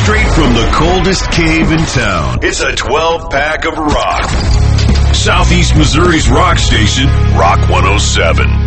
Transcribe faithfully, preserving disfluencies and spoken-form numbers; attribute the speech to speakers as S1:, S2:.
S1: Straight from the coldest cave in town, it's a twelve-pack of rock. Southeast Missouri's rock station, Rock one oh seven.